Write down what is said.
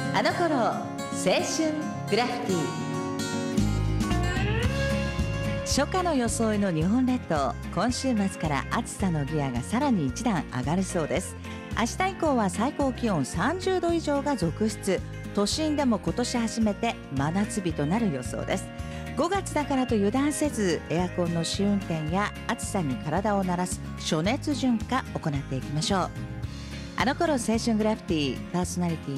あの頃青春グラフィティ。初夏の装いの日本列島、今週末から暑さのギアがさらに一段上がるそうです。明日以降は最高気温30度以上が続出。都心でも今年初めて真夏日となる予想です。5月だからと油断せず、エアコンの試運転や暑さに体を慣らす暑熱順化を行っていきましょう。あの頃青春グラフィティ、パーソナリティ